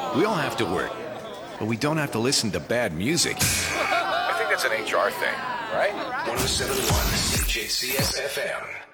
We all have to work, but we don't have to listen to bad music. I think that's an HR thing, right? 107.1 CJCS FM.